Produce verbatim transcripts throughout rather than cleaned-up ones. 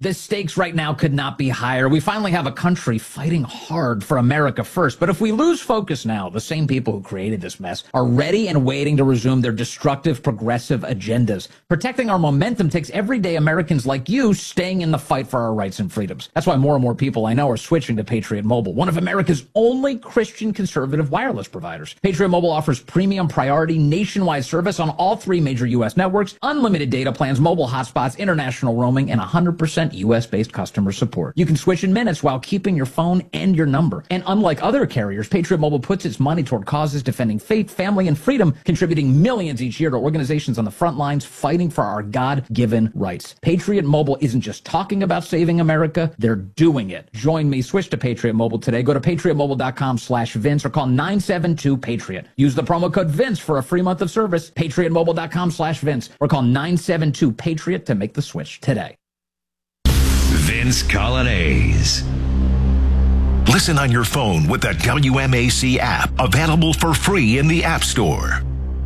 The stakes right now could not be higher. We finally have a country fighting hard for America first. But if we lose focus now, the same people who created this mess are ready and waiting to resume their destructive, progressive agendas. Protecting our momentum takes everyday Americans like you staying in the fight for our rights and freedoms. That's why more and more people I know are switching to Patriot Mobile, one of America's only Christian conservative wireless providers. Patriot Mobile offers premium priority nationwide service on all three major U S networks, unlimited data plans, mobile hotspots, international roaming, and one hundred percent U S-based customer support. You can switch in minutes while keeping your phone and your number. And unlike other carriers, Patriot Mobile puts its money toward causes defending faith, family, and freedom, contributing millions each year to organizations on the front lines fighting for our God-given rights. Patriot Mobile isn't just talking about saving America, they're doing it. Join me. Switch to Patriot Mobile today. Go to patriotmobile.com slash Vince or call nine seven two Patriot. Use the promo code Vince for a free month of service. patriotmobile.com slash Vince or call nine seven two Patriot to make the switch today. Vince Coglianese. Listen on your phone with the W M A C app, available for free in the App Store.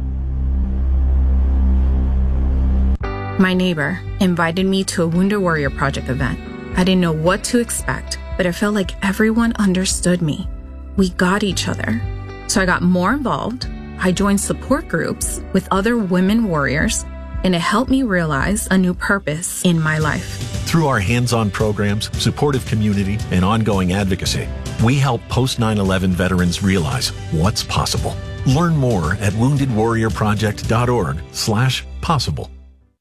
My neighbor invited me to a Wounded Warrior Project event. I didn't know what to expect, but I felt like everyone understood me. We got each other. So I got more involved. I joined support groups with other women warriors, and it helped me realize a new purpose in my life. Through our hands-on programs, supportive community, and ongoing advocacy, we help post nine eleven veterans realize what's possible. Learn more at woundedwarriorproject.org slash possible.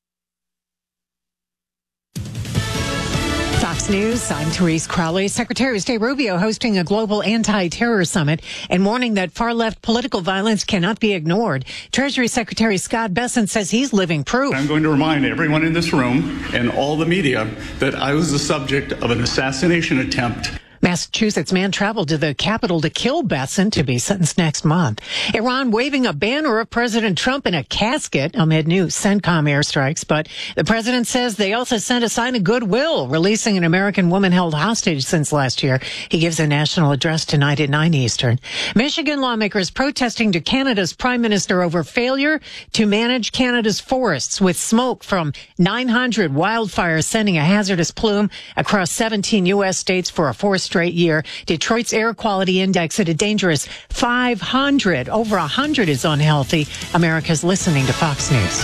Fox News, I'm Therese Crowley. Secretary of State Rubio hosting a global anti-terror summit and warning that far-left political violence cannot be ignored. Treasury Secretary Scott Bessent says he's living proof. I'm going to remind everyone in this room and all the media that I was the subject of an assassination attempt. Massachusetts man traveled to the Capitol to kill Bessent, to be sentenced next month. Iran waving a banner of President Trump in a casket amid new CENTCOM airstrikes. But the president says they also sent a sign of goodwill, releasing an American woman held hostage since last year. He gives a national address tonight at nine Eastern. Michigan lawmakers protesting to Canada's prime minister over failure to manage Canada's forests, with smoke from nine hundred wildfires sending a hazardous plume across seventeen U S states for a fourth straight year. Detroit's air quality index at a dangerous five hundred. Over one hundred is unhealthy. America's listening to Fox News.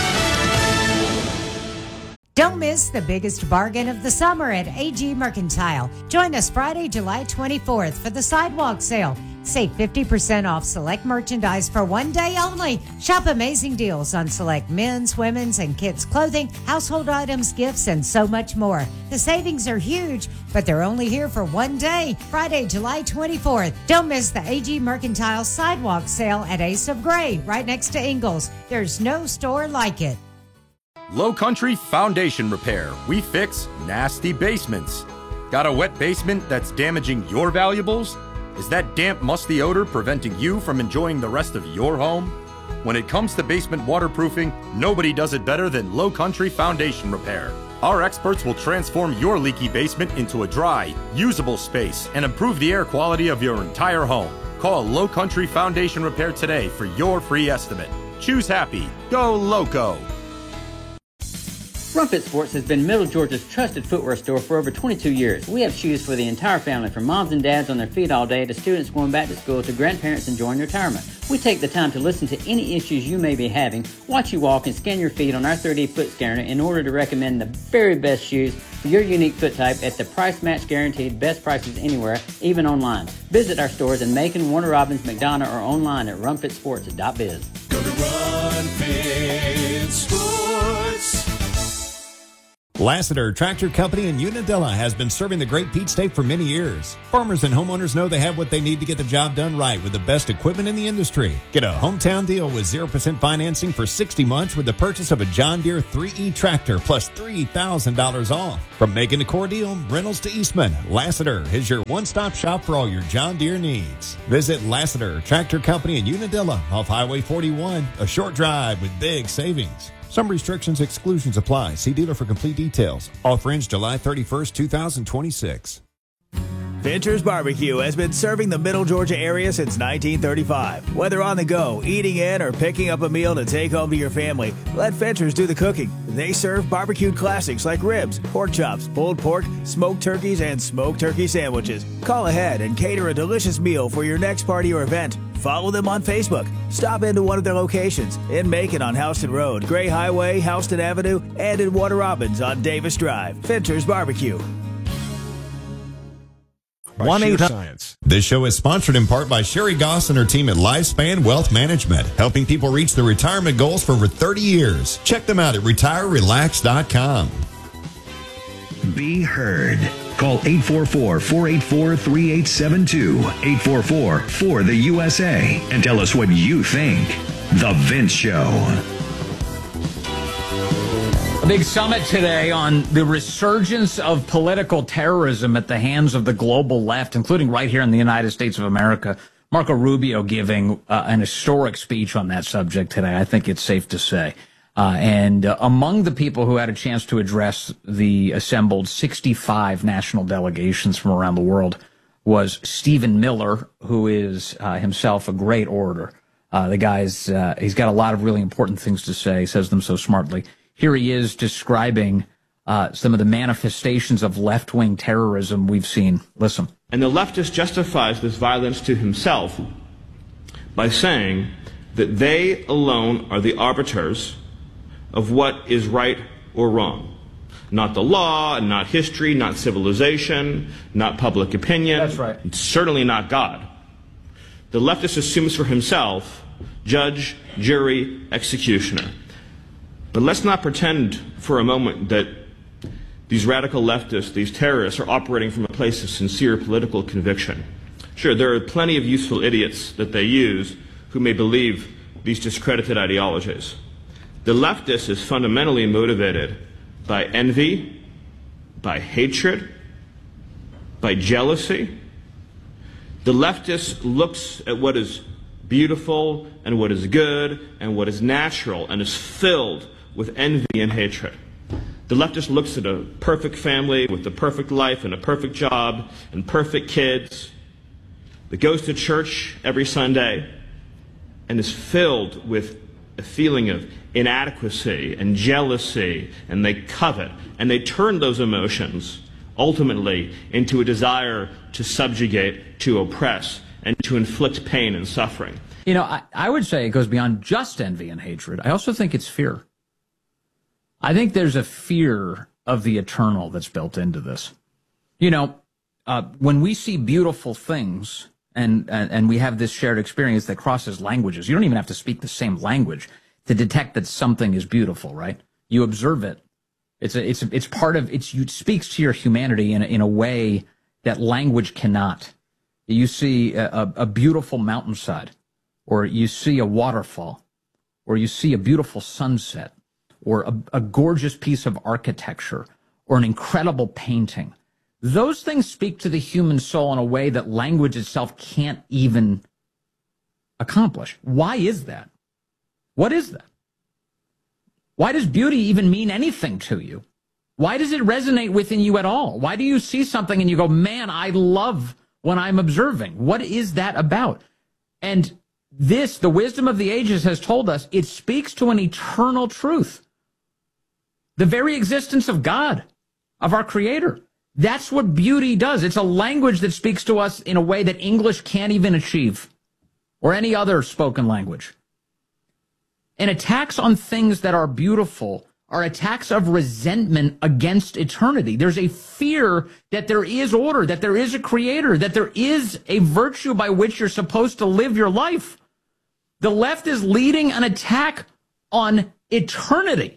Don't miss the biggest bargain of the summer at A G Mercantile. Join us Friday, July twenty-fourth for the sidewalk sale. Save fifty percent off select merchandise for one day only. Shop amazing deals on select men's, women's, and kids' clothing, household items, gifts, and so much more. The savings are huge, but they're only here for one day, Friday, July twenty-fourth. Don't miss the A G Mercantile sidewalk sale at Ace of Gray, right next to Ingles. There's no store like it. Low Country Foundation Repair. We fix nasty basements. Got a wet basement that's damaging your valuables? Is that damp, musty odor preventing you from enjoying the rest of your home? When it comes to basement waterproofing, nobody does it better than Low Country Foundation Repair. Our experts will transform your leaky basement into a dry, usable space and improve the air quality of your entire home. Call Low Country Foundation Repair today for your free estimate. Choose happy. Go Loco. Rumpet Sports has been Middle Georgia's trusted footwear store for over twenty-two years. We have shoes for the entire family, from moms and dads on their feet all day to students going back to school to grandparents enjoying retirement. We take the time to listen to any issues you may be having, watch you walk, and scan your feet on our three D foot scanner in order to recommend the very best shoes for your unique foot type at the price match guaranteed, best prices anywhere, even online. Visit our stores in Macon, Warner Robins, McDonough, or online at rumpet sports dot biz. Go to Rumpet Sports. Lassiter Tractor Company in Unadilla has been serving the Great Peach State for many years. Farmers and homeowners know they have what they need to get the job done right with the best equipment in the industry. Get a hometown deal with zero percent financing for sixty months with the purchase of a John Deere three E tractor plus three thousand dollars off. From making a core deal, rentals to Eastman, Lassiter is your one-stop shop for all your John Deere needs. Visit Lassiter Tractor Company in Unadilla off Highway forty-one, a short drive with big savings. Some restrictions, exclusions apply. See dealer for complete details. Offer ends July thirty-first, two thousand twenty-six. Fincher's Barbecue has been serving the Middle Georgia area since nineteen thirty-five. Whether on the go, eating in, or picking up a meal to take home to your family, let Fincher's do the cooking. They serve barbecued classics like ribs, pork chops, pulled pork, smoked turkeys, and smoked turkey sandwiches. Call ahead and cater a delicious meal for your next party or event. Follow them on Facebook. Stop into one of their locations in Macon on Houston Road, Gray Highway, Houston Avenue, and in Warner Robins on Davis Drive. Fincher's Barbecue. one eight hundred This show is sponsored in part by Sherry Goss and her team at Lifespan Wealth Management, helping people reach their retirement goals for over thirty years. Check them out at retire relax dot com. Be heard. Call eight four four, four eight four, three eight seven two, eight four four, four the U S A, and tell us what you think. The Vince Show. A big summit today on the resurgence of political terrorism at the hands of the global left, including right here in the United States of America. Marco Rubio giving uh, an historic speech on that subject today, I think it's safe to say. Uh, and uh, among the people who had a chance to address the assembled sixty-five national delegations from around the world was Stephen Miller, who is uh, himself a great orator. Uh, the guy's, uh, he's got a lot of really important things to say, he says them so smartly. Here he is describing uh, some of the manifestations of left-wing terrorism we've seen. Listen. And the leftist justifies this violence to himself by saying that they alone are the arbiters of what is right or wrong. Not the law, not history, not civilization, not public opinion. That's right. Certainly not God. The leftist assumes for himself judge, jury, executioner. But let's not pretend for a moment that these radical leftists, these terrorists, are operating from a place of sincere political conviction. Sure, there are plenty of useful idiots that they use who may believe these discredited ideologies. The leftist is fundamentally motivated by envy, by hatred, by jealousy. The leftist looks at what is beautiful and what is good and what is natural and is filled with envy and hatred. The leftist looks at a perfect family with a perfect life and a perfect job and perfect kids that goes to church every Sunday and is filled with a feeling of inadequacy and jealousy, and they covet, and they turn those emotions ultimately into a desire to subjugate, to oppress, and to inflict pain and suffering. You know, I, I would say it goes beyond just envy and hatred. I also think it's fear. I think there's a fear of the eternal that's built into this. You know, uh, when we see beautiful things and, and, and we have this shared experience that crosses languages, you don't even have to speak the same language to detect that something is beautiful, right? You observe it. It's a, it's a, it's part of, it's, it speaks to your humanity in a, in a way that language cannot. You see a, a, a beautiful mountainside, or you see a waterfall, or you see a beautiful sunset, or a, a gorgeous piece of architecture, or an incredible painting. Those things speak to the human soul in a way that language itself can't even accomplish. Why is that? What is that? Why does beauty even mean anything to you? Why does it resonate within you at all? Why do you see something and you go, man, I love when I'm observing? What is that about? And this, the wisdom of the ages has told us, it speaks to an eternal truth. The very existence of God, of our Creator. That's what beauty does. It's a language that speaks to us in a way that English can't even achieve, or any other spoken language. And attacks on things that are beautiful are attacks of resentment against eternity. There's a fear that there is order, that there is a Creator, that there is a virtue by which you're supposed to live your life. The left is leading an attack on eternity,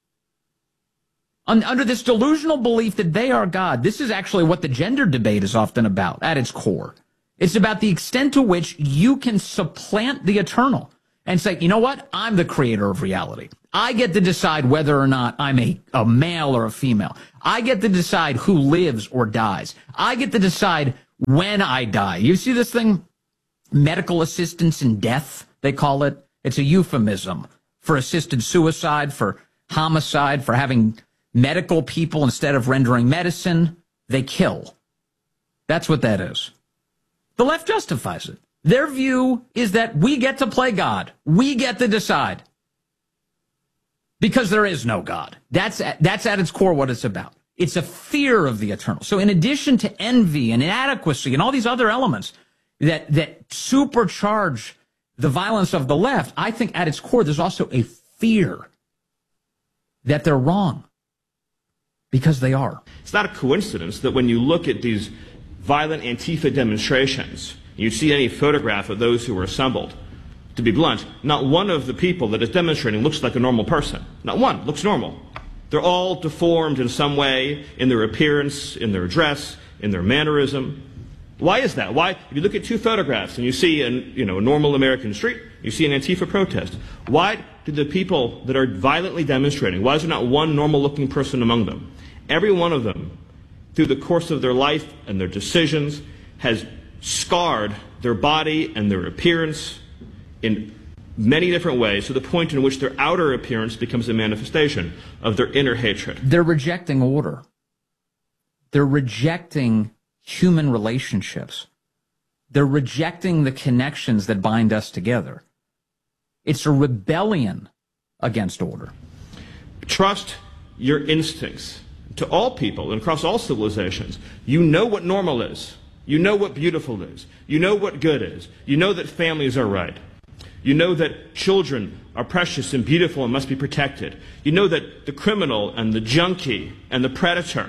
under this delusional belief that they are God. This is actually what the gender debate is often about at its core. It's about the extent to which you can supplant the eternal and say, you know what? I'm the creator of reality. I get to decide whether or not I'm a, a male or a female. I get to decide who lives or dies. I get to decide when I die. You see this thing? Medical assistance in death, they call it. It's a euphemism for assisted suicide, for homicide, for having medical people, instead of rendering medicine, they kill. That's what that is. The left justifies it. Their view is that we get to play God. We get to decide. Because there is no God. That's, that's at its core what it's about. It's a fear of the eternal. So in addition to envy and inadequacy and all these other elements that, that supercharge the violence of the left, I think at its core there's also a fear that they're wrong. Because they are. It's not a coincidence that when you look at these violent Antifa demonstrations, you see any photograph of those who were assembled. To be blunt, not one of the people that is demonstrating looks like a normal person. Not one looks normal. They're all deformed in some way in their appearance, in their dress, in their mannerism. Why is that? Why, if you look at two photographs and you see an, you know, a normal American street, you see an Antifa protest, why do the people that are violently demonstrating, why is there not one normal-looking person among them? Every one of them, through the course of their life and their decisions, has scarred their body and their appearance in many different ways to the point in which their outer appearance becomes a manifestation of their inner hatred. They're rejecting order. They're rejecting human relationships. They're rejecting the connections that bind us together. It's a rebellion against order. Trust your instincts. To all people and across all civilizations, you know what normal is. You know what beautiful is. You know what good is. You know that families are right. You know that children are precious and beautiful and must be protected. You know that the criminal and the junkie and the predator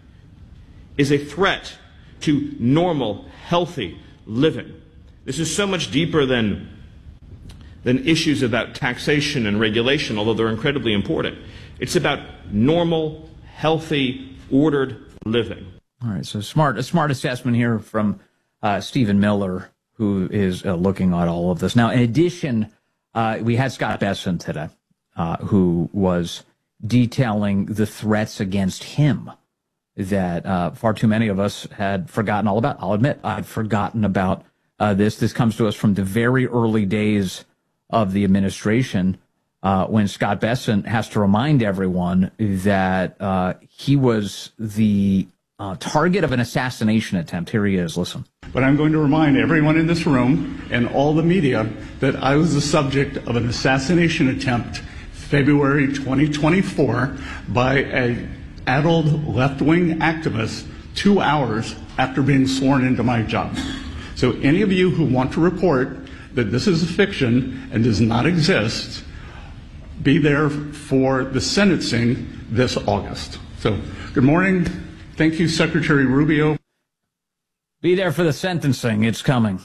is a threat to normal, healthy living. This is so much deeper than, than issues about taxation and regulation, although they're incredibly important. It's about normal, healthy, ordered living. All right, so smart, a smart assessment here from uh, Stephen Miller, who is uh, looking at all of this. Now, in addition, uh, we had Scott Bessent today, uh, who was detailing the threats against him that uh, far too many of us had forgotten all about. I'll admit, I'd forgotten about uh, this. This comes to us from the very early days of the administration, uh, when Scott Bessent has to remind everyone that uh, he was the uh, target of an assassination attempt. Here he is. Listen. But I'm going to remind everyone in this room and all the media that I was the subject of an assassination attempt February twenty twenty-four by a adult left-wing activist two hours after being sworn into my job. So any of you who want to report that this is a fiction and does not exist, be there for the sentencing this August. So good morning. Thank you, Secretary Rubio. Be there for the sentencing. It's coming.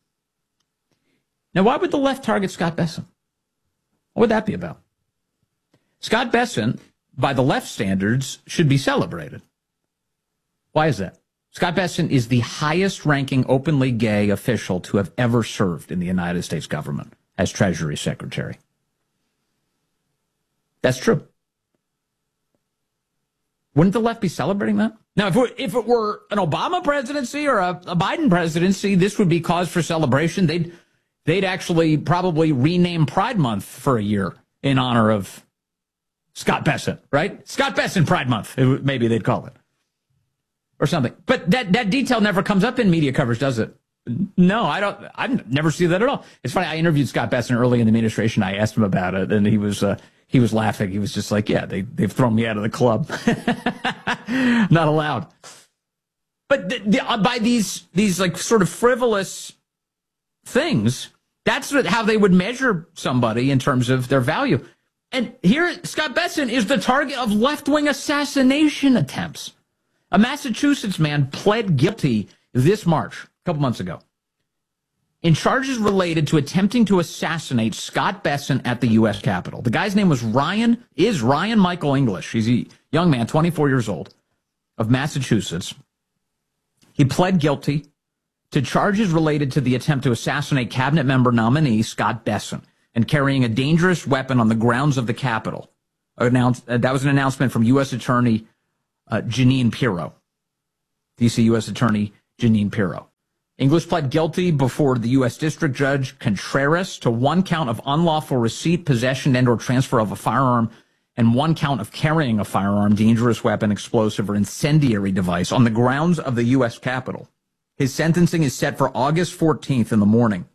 Now, why would the left target Scott Bessent? What would that be about? Scott Bessent, by the left standards, should be celebrated. Why is that? Scott Bessent is the highest-ranking openly gay official to have ever served in the United States government as Treasury Secretary. That's true. Wouldn't the left be celebrating that? Now, if it, if it were an Obama presidency or a, a Biden presidency, this would be cause for celebration. They'd they'd actually probably rename Pride Month for a year in honor of Scott Bessent, right? Scott Bessent Pride Month, it, maybe they'd call it. Or something. But that, that detail never comes up in media coverage, does it? No, I don't. I never see that at all. It's funny. I interviewed Scott Bessent early in the administration. I asked him about it, and he was uh, he was laughing. He was just like, "Yeah, they they've thrown me out of the club. Not allowed." But the, the, by these these like sort of frivolous things, that's what, how they would measure somebody in terms of their value. And here, Scott Bessent is the target of left-wing assassination attempts. A Massachusetts man pled guilty this March, a couple months ago, in charges related to attempting to assassinate Scott Bessent at the U S Capitol. The guy's name was Ryan, is Ryan Michael English. He's a young man, twenty-four years old, of Massachusetts. He pled guilty to charges related to the attempt to assassinate cabinet member nominee Scott Bessent and carrying a dangerous weapon on the grounds of the Capitol. Announced, uh, that was an announcement from U S Attorney uh, Jeanine Pirro, D C U S Attorney Jeanine Pirro. English pled guilty before the U S District Judge Contreras to one count of unlawful receipt, possession, and or transfer of a firearm, and one count of carrying a firearm, dangerous weapon, explosive, or incendiary device on the grounds of the U S Capitol. His sentencing is set for August fourteenth in the morning.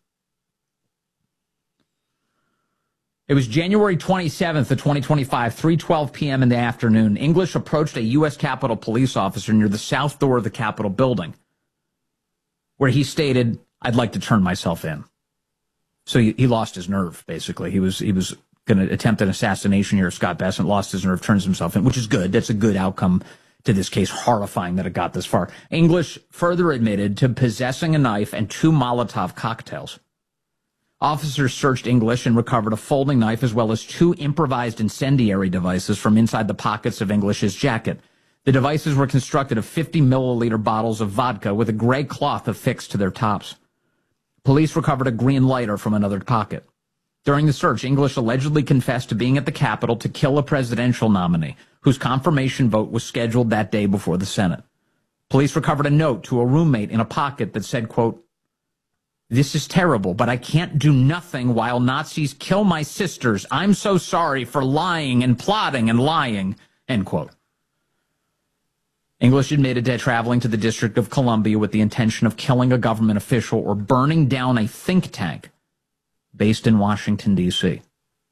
It was January twenty-seventh of twenty twenty-five, three twelve p.m. in the afternoon. English approached a U S Capitol police officer near the south door of the Capitol building, where he stated, "I'd like to turn myself in." So he, he lost his nerve, basically. He was he was going to attempt an assassination here. Scott Bessent lost his nerve, turns himself in, which is good. That's a good outcome to this case. Horrifying that it got this far. English further admitted to possessing a knife and two Molotov cocktails. Officers searched English and recovered a folding knife as well as two improvised incendiary devices from inside the pockets of English's jacket. The devices were constructed of fifty milliliter bottles of vodka with a gray cloth affixed to their tops. Police recovered a green lighter from another pocket. During the search, English allegedly confessed to being at the Capitol to kill a presidential nominee whose confirmation vote was scheduled that day before the Senate. Police recovered a note to a roommate in a pocket that said, quote, "This is terrible, but I can't do nothing while Nazis kill my sisters. I'm so sorry for lying and plotting and lying," end quote. English admitted to traveling to the District of Columbia with the intention of killing a government official or burning down a think tank based in Washington, D C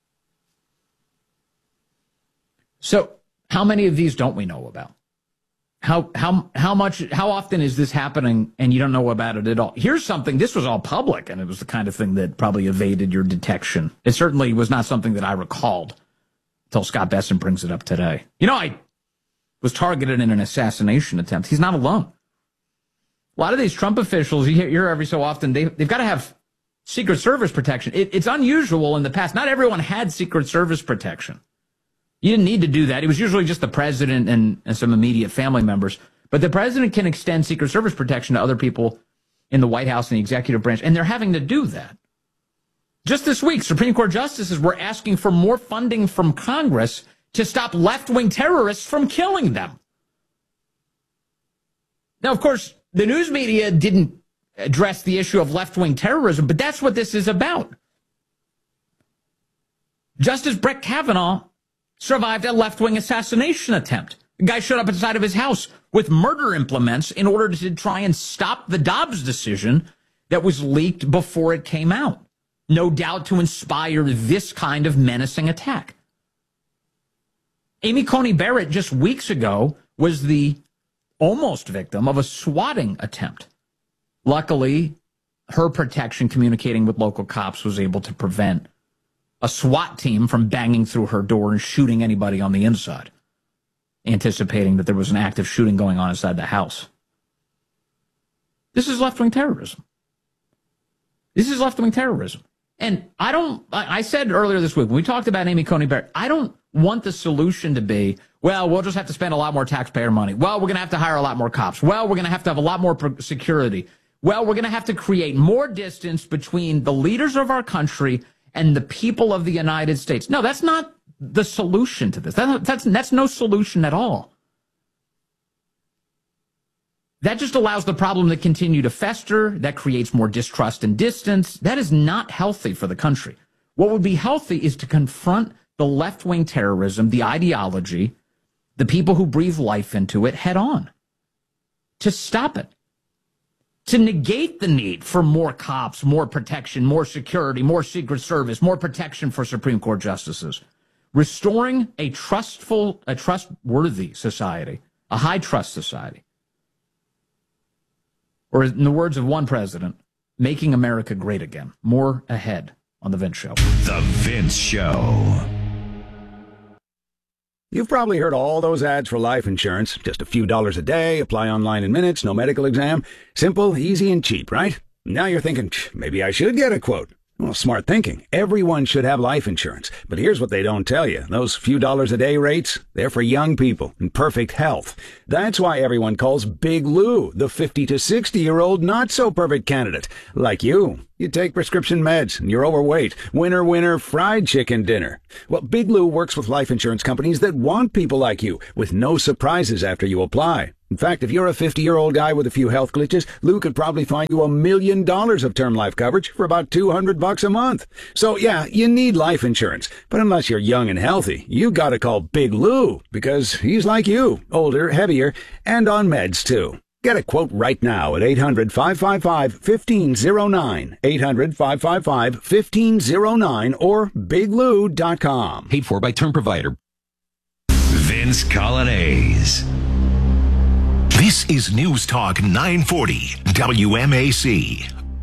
So how many of these don't we know about? How how how much how often is this happening and you don't know about it at all? Here's something, this was all public, and it was the kind of thing that probably evaded your detection. It certainly was not something that I recalled until Scott Bessent brings it up today. You know, I was targeted in an assassination attempt. He's not alone. A lot of these Trump officials, you hear, you hear every so often, they, they've got to have Secret Service protection. It, it's unusual in the past. Not everyone had Secret Service protection. You didn't need to do that. It was usually just the president and, and some immediate family members. But the president can extend Secret Service protection to other people in the White House and the executive branch, and they're having to do that. Just this week, Supreme Court justices were asking for more funding from Congress to stop left-wing terrorists from killing them. Now, of course, the news media didn't address the issue of left-wing terrorism, but that's what this is about. Justice Brett Kavanaugh survived a left-wing assassination attempt. The guy showed up inside of his house with murder implements in order to try and stop the Dobbs decision that was leaked before it came out. No doubt to inspire this kind of menacing attack. Amy Coney Barrett just weeks ago was the almost victim of a swatting attempt. Luckily, her protection communicating with local cops was able to prevent a SWAT team from banging through her door and shooting anybody on the inside, anticipating that there was an active shooting going on inside the house. This is left-wing terrorism. This is left-wing terrorism. And I don't, I said earlier this week, when we talked about Amy Coney Barrett, I don't want the solution to be, well, we'll just have to spend a lot more taxpayer money. Well, we're going to have to hire a lot more cops. Well, we're going to have to have a lot more security. Well, we're going to have to create more distance between the leaders of our country and the people of the United States. No, that's not the solution to this. That, that's, that's no solution at all. That just allows the problem to continue to fester. That creates more distrust and distance. That is not healthy for the country. What would be healthy is to confront the left-wing terrorism, the ideology, the people who breathe life into it head on. To stop it. To negate the need for more cops, more protection, more security, more Secret Service, more protection for Supreme Court justices. Restoring a trustful, a trustworthy society, a high-trust society. Or in the words of one president, making America great again. More ahead on The Vince Show. The Vince Show. You've probably heard all those ads for life insurance. Just a few dollars a day, apply online in minutes, no medical exam. Simple, easy, and cheap, right? Now you're thinking, maybe I should get a quote. Well, smart thinking. Everyone should have life insurance. But here's what they don't tell you. Those few dollars a day rates, they're for young people in perfect health. That's why everyone calls Big Lou the fifty to sixty-year-old not-so-perfect candidate. Like you. You take prescription meds, and you're overweight. Winner, winner, fried chicken dinner. Well, Big Lou works with life insurance companies that want people like you, with no surprises after you apply. In fact, if you're a fifty-year-old guy with a few health glitches, Lou could probably find you a million dollars of term life coverage for about two hundred bucks a month. So yeah, you need life insurance. But unless you're young and healthy, you gotta call Big Lou, because he's like you, older, heavier, and on meds too. Get a quote right now at eight hundred, five five five, one five zero nine, eight hundred, five five five, one five zero nine, or big lou dot com. Paid for by term provider. Vince Colonnese. This is News Talk nine forty W M A C.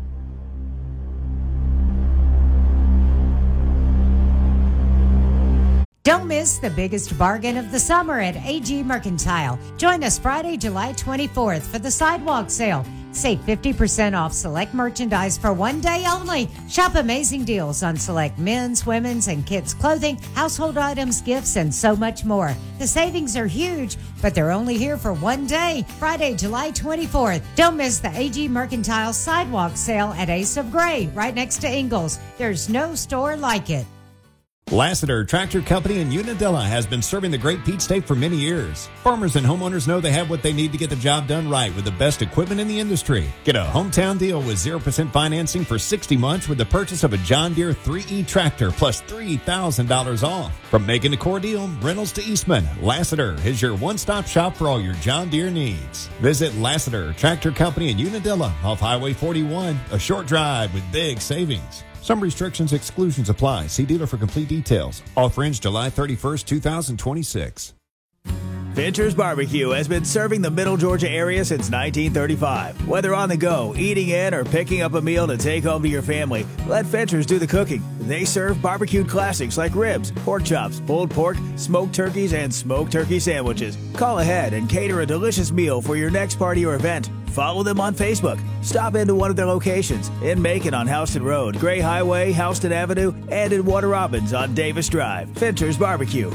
Don't miss the biggest bargain of the summer at A G Mercantile. Join us Friday, July twenty-fourth for the sidewalk sale. Save fifty percent off select merchandise for one day only. Shop amazing deals on select men's, women's, and kids' clothing, household items, gifts, and so much more. The savings are huge, but they're only here for one day, Friday, July twenty-fourth. Don't miss the A G Mercantile sidewalk sale at Ace of Gray, right next to Ingles. There's no store like it. Lassiter Tractor Company in Unadilla has been serving the Great Peach State for many years. Farmers and homeowners know they have what they need to get the job done right with the best equipment in the industry. Get a hometown deal with zero percent financing for sixty months with the purchase of a John Deere three E tractor plus three thousand dollars off. From Macon to Cordele, Reynolds to Eastman, Lassiter is your one-stop shop for all your John Deere needs. Visit Lassiter Tractor Company in Unadilla off Highway forty-one, a short drive with big savings. Some restrictions, exclusions apply. See dealer for complete details. Offer ends July thirty-first, twenty twenty-six. Fincher's Barbecue has been serving the Middle Georgia area since nineteen thirty-five. Whether on the go, eating in, or picking up a meal to take home to your family, let Fincher's do the cooking. They serve barbecued classics like ribs, pork chops, pulled pork, smoked turkeys, and smoked turkey sandwiches. Call ahead and cater a delicious meal for your next party or event. Follow them on Facebook. Stop into one of their locations in Macon on Houston Road, Gray Highway, Houston Avenue, and in Warner Robins on Davis Drive. Fincher's Barbecue.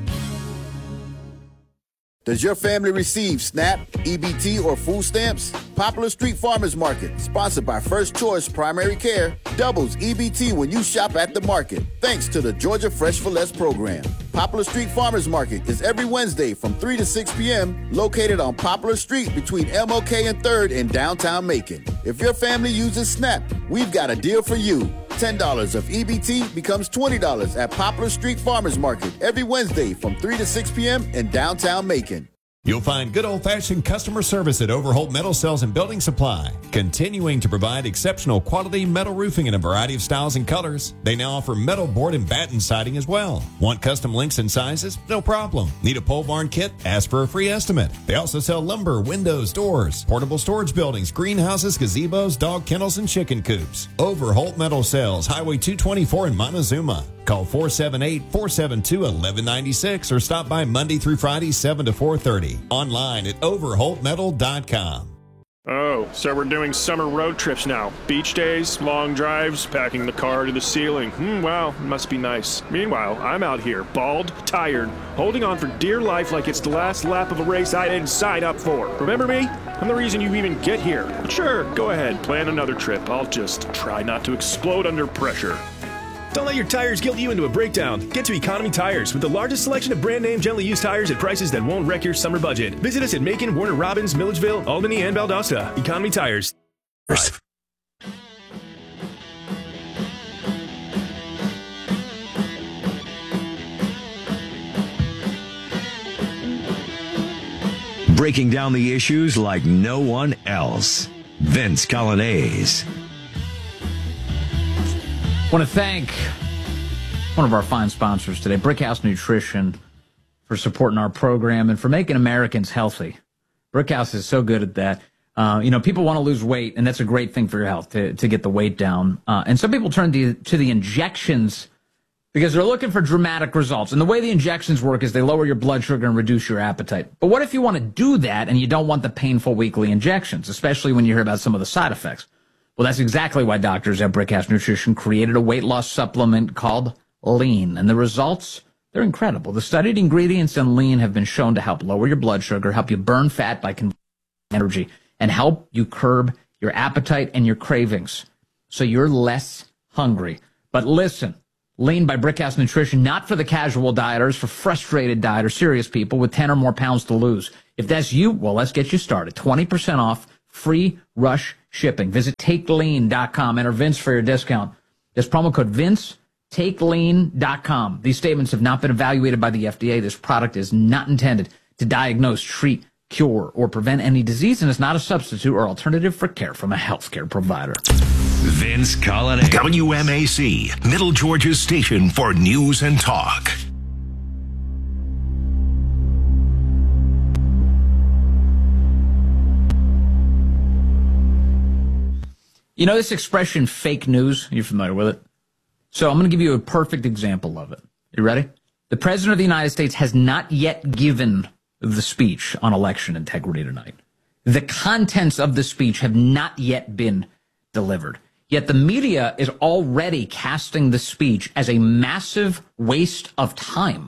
Does your family receive SNAP, E B T, or food stamps? Poplar Street Farmers Market, sponsored by First Choice Primary Care, doubles E B T when you shop at the market, thanks to the Georgia Fresh for Less program. Poplar Street Farmers Market is every Wednesday from three to six p.m., located on Poplar Street between M L K and third in downtown Macon. If your family uses SNAP, we've got a deal for you. ten dollars of E B T becomes twenty dollars at Poplar Street Farmers Market every Wednesday from three to six p.m. in downtown Macon. You'll find good old-fashioned customer service at Overholt Metal Cells and Building Supply, continuing to provide exceptional quality metal roofing in a variety of styles and colors. They now offer metal board and batten siding as well. Want custom links and sizes? No problem. Need a pole barn kit? Ask for a free estimate. They also sell lumber, windows, doors, portable storage buildings, greenhouses, gazebos, dog kennels, and chicken coops. Overholt Metal Cells, Highway two twenty-four in Montezuma. Call four seven eight, four seven two, one one nine six or stop by Monday through Friday, seven to four thirty. Online at overholt metal dot com. Oh, so we're doing summer road trips now. Beach days, long drives, packing the car to the ceiling. Hmm, wow, must be nice. Meanwhile, I'm out here, bald, tired, holding on for dear life like it's the last lap of a race I didn't sign up for. Remember me? I'm the reason you even get here. But sure, go ahead, plan another trip. I'll just try not to explode under pressure. Don't let your tires guilt you into a breakdown. Get to Economy Tires with the largest selection of brand name gently used tires at prices that won't wreck your summer budget. Visit us at Macon, Warner Robins, Milledgeville, Albany, and Valdosta. Economy Tires. Breaking down the issues like no one else. Vince Colonnese. I want to thank one of our fine sponsors today, Brickhouse Nutrition, for supporting our program and for making Americans healthy. Brickhouse is so good at that. Uh, you know, people want to lose weight, and that's a great thing for your health, to, to get the weight down. Uh, and some people turn to, to the injections because they're looking for dramatic results. And the way the injections work is they lower your blood sugar and reduce your appetite. But what if you want to do that and you don't want the painful weekly injections, especially when you hear about some of the side effects? Well, that's exactly why doctors at Brickhouse Nutrition created a weight loss supplement called Lean. And the results, they're incredible. The studied ingredients in Lean have been shown to help lower your blood sugar, help you burn fat by converting energy, and help you curb your appetite and your cravings so you're less hungry. But listen, Lean by Brickhouse Nutrition, not for the casual dieters, for frustrated dieters, serious people with ten or more pounds to lose. If that's you, well, let's get you started. twenty percent off, free rush shipping. Visit take lean dot com. Enter Vince for your discount. This promo code Vince, take lean dot com. These statements have not been evaluated by the F D A. This product is not intended to diagnose, treat, cure, or prevent any disease and is not a substitute or alternative for care from a healthcare provider. Vince Colonnese. W M A C, Middle Georgia's station for news and talk. You know this expression, fake news? You're familiar with it? So I'm going to give you a perfect example of it. You ready? The President of the United States has not yet given the speech on election integrity tonight. The contents of the speech have not yet been delivered. Yet the media is already casting the speech as a massive waste of time.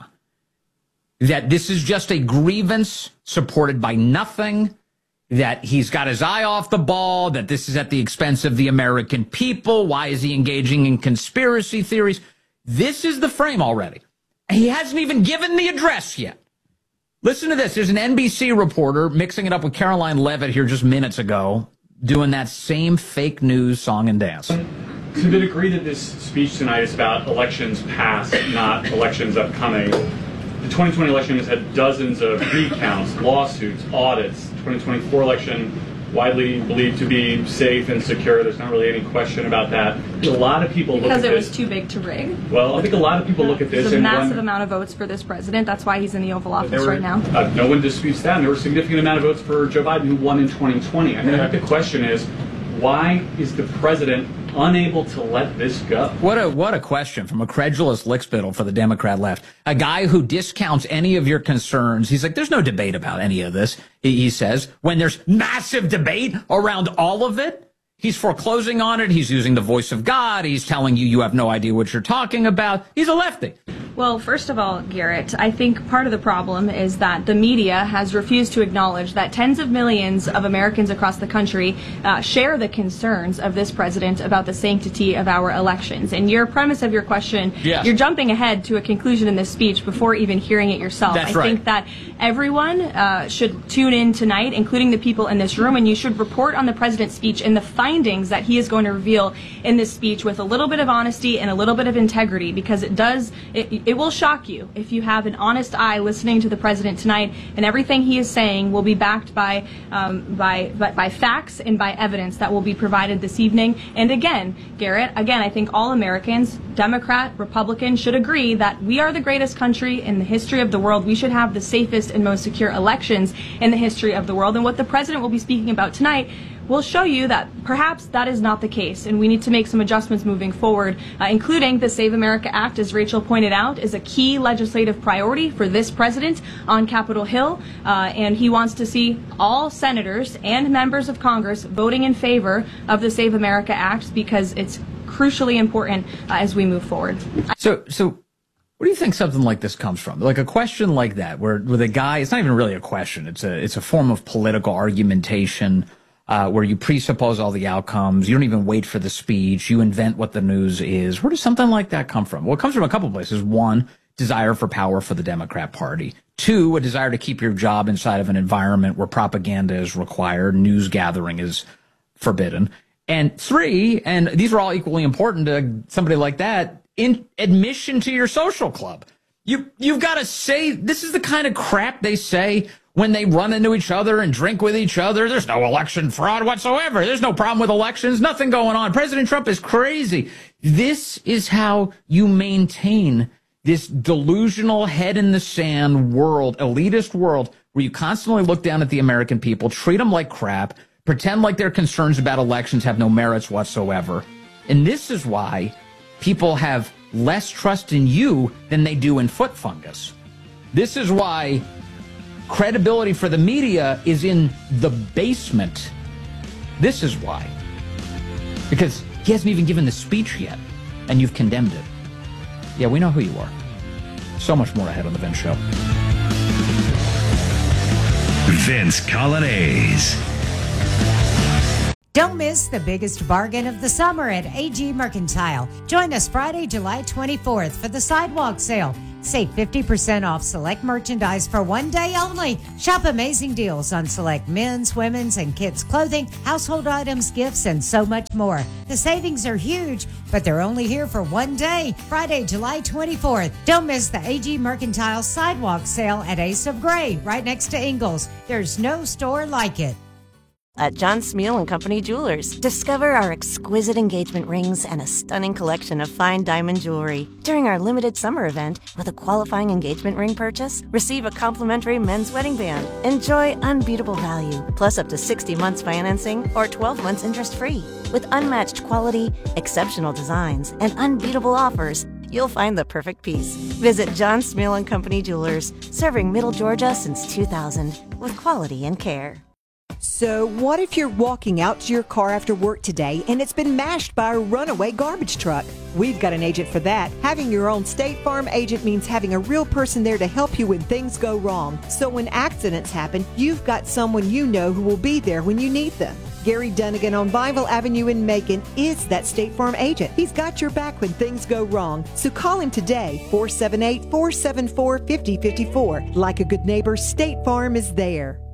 That this is just a grievance supported by nothing, that he's got his eye off the ball, that this is at the expense of the American people. Why is he engaging in conspiracy theories? This is the frame already. He hasn't even given the address yet. Listen to this. There's an N B C reporter mixing it up with Caroline Levitt here just minutes ago, doing that same fake news song and dance. To the degree that this speech tonight is about elections past, not elections upcoming, the twenty twenty election has had dozens of recounts, lawsuits, audits. The twenty twenty-four election widely believed to be safe and secure. There's not really any question about that. A lot of people because look at it was this. too big to rig. Well, I think a lot of people look at this There's a and massive wonder, amount of votes for this president. That's why he's in the Oval Office there were, right now. Uh, no one disputes that. And there were a significant amount of votes for Joe Biden, who won in twenty twenty. I mean, I think the question is, why is the president unable to let this go? What a what a question from a credulous lickspittle for the Democrat left. A guy who discounts any of your concerns. He's like, there's no debate about any of this, he, he says. When there's massive debate around all of it, he's foreclosing on it. He's using the voice of God. He's telling you you have no idea what you're talking about. He's a lefty. Well, first of all, Garrett, I think part of the problem is that the media has refused to acknowledge that tens of millions of Americans across the country uh, share the concerns of this president about the sanctity of our elections. And your premise of your question, yes. You're jumping ahead to a conclusion in this speech before even hearing it yourself. That's I right. think that everyone uh, should tune in tonight, including the people in this room, and you should report on the president's speech and the findings that he is going to reveal in this speech with a little bit of honesty and a little bit of integrity, because it does, it, it will shock you if you have an honest eye listening to the president tonight, and everything he is saying will be backed by, um, by, by, by facts and by evidence that will be provided this evening. And again, Garrett, again, I think all Americans, Democrat, Republican, should agree that we are the greatest country in the history of the world. We should have the safest and most secure elections in the history of the world. And what the president will be speaking about tonight will show you that perhaps that is not the case, and we need to make some adjustments moving forward, uh, including the Save America Act, as Rachel pointed out, is a key legislative priority for this president on Capitol Hill, uh, and he wants to see all senators and members of Congress voting in favor of the Save America Act because it's crucially important uh, as we move forward. So, so where do you think something like this comes from? Like a question like that, where, where the guy, it's not even really a question, it's a, it's a form of political argumentation, Uh, where you presuppose all the outcomes. You don't even wait for the speech. You invent what the news is. Where does something like that come from? Well, it comes from a couple places. One, desire for power for the Democrat Party. Two, a desire to keep your job inside of an environment where propaganda is required, news gathering is forbidden. And three, and these are all equally important to somebody like that, in admission to your social club. You, you've got to say, this is the kind of crap they say when they run into each other and drink with each other. There's no election fraud whatsoever. There's no problem with elections. Nothing going on. President Trump is crazy. This is how you maintain this delusional head in the sand world, elitist world, where you constantly look down at the American people, treat them like crap, pretend like their concerns about elections have no merits whatsoever. And this is why people have less trust in you than they do in foot fungus. This is why credibility for the media is in the basement. This is why. Because he hasn't even given the speech yet, and you've condemned it. Yeah, we know who you are. So much more ahead on The Vince Show. Vince Colonnese. Don't miss the biggest bargain of the summer at A G Mercantile. Join us Friday, July twenty-fourth for the sidewalk sale. Save fifty percent off select merchandise for one day only. Shop amazing deals on select men's, women's, and kids' clothing, household items, gifts, and so much more. The savings are huge, but they're only here for one day, Friday, July twenty-fourth. Don't miss the A G Mercantile Sidewalk Sale at Ace of Gray, right next to Ingles. There's no store like it. At John Smeal and Company Jewelers, discover our exquisite engagement rings and a stunning collection of fine diamond jewelry. During our limited summer event, with a qualifying engagement ring purchase, receive a complimentary men's wedding band. Enjoy unbeatable value, plus up to sixty months financing or twelve months interest-free. With unmatched quality, exceptional designs, and unbeatable offers, you'll find the perfect piece. Visit John Smeal and Company Jewelers, serving Middle Georgia since two thousand, with quality and care. So what if you're walking out to your car after work today and it's been mashed by a runaway garbage truck? We've got an agent for that. Having your own State Farm agent means having a real person there to help you when things go wrong. So when accidents happen, you've got someone you know who will be there when you need them. Gary Dunnigan on Bible Avenue in Macon is that State Farm agent. He's got your back when things go wrong. So call him today, four seven eight, four seven four, five oh five four. Like a good neighbor, State Farm is there.